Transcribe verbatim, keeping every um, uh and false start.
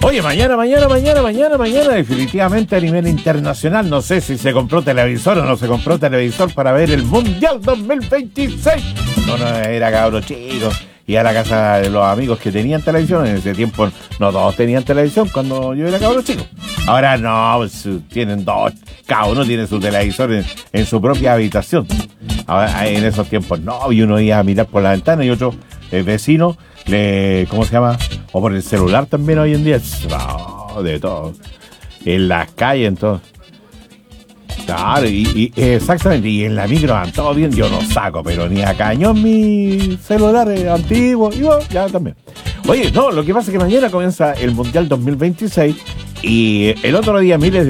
Oye, mañana, mañana, mañana, mañana, mañana, definitivamente a nivel internacional, no sé si se compró televisor o no se compró televisor para ver el Mundial dos mil veintiséis. No, no, era cabro chico. Y a la casa de los amigos que tenían televisión, en ese tiempo no todos tenían televisión cuando yo era cabro chico. Ahora no, pues, tienen dos, cada uno tiene su televisor en, en su propia habitación. Ahora, en esos tiempos no, y uno iba a mirar por la ventana y otro eh, vecino, le, ¿cómo se llama? O por el celular también hoy en día, no, de todo. En las calles, en todo. Claro, y, y exactamente, y en la micro van todo bien, yo no saco, pero ni a cañón mi celular es antiguo, y bueno, ya también. Oye, no, lo que pasa es que mañana comienza el Mundial dos mil veintiséis y el otro día miles de